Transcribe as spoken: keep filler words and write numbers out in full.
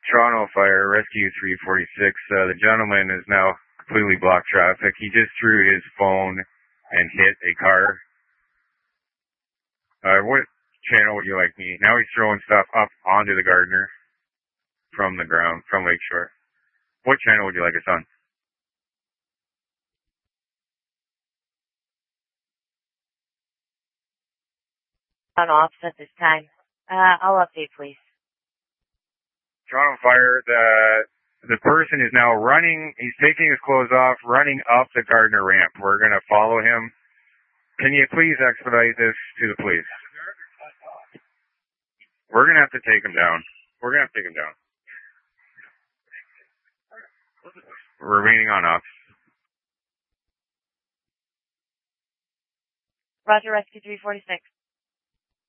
Toronto Fire, Rescue three forty-six. Uh, the gentleman is now completely blocked traffic. He just threw his phone and hit a car. Uh, what channel would you like me? Now he's throwing stuff up onto the Gardner from the ground, from Lakeshore. What channel would you like us on? On off at this time. Uh, I'll update, please. Toronto Fire, the the person is now running. He's taking his clothes off, running up the Gardner ramp. We're going to follow him. Can you please expedite this to the police? We're going to have to take him down. We're going to have to take him down. Remaining on off. Roger, Rescue three forty-six.